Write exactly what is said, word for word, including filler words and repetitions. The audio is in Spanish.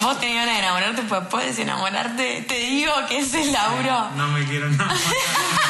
vos tenías ganas de enamorarte, pues puedes enamorarte. Te digo que ese es Lauro. No me quiero enamorar.